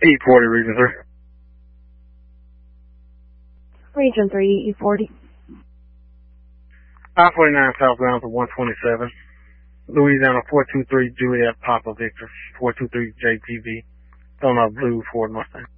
E40 Region 3. Region 3, E40. I-49 southbound to 127. Louisiana 423 Juliet Papa Victor. 423 JPV. On a blue Ford Mustang.